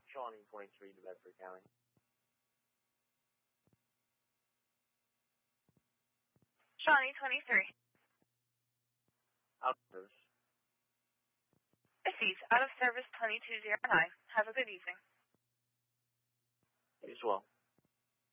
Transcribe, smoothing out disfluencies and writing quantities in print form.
Shawnee 23 to Bedford County. Shawnee 23. Out of service. Received. Out of service 2209. Have a good evening. You as well.